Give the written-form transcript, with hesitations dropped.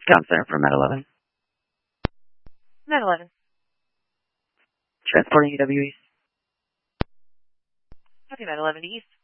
Town Center for Med 11. Med 11. Transporting EW East. Copy, Med 11 East.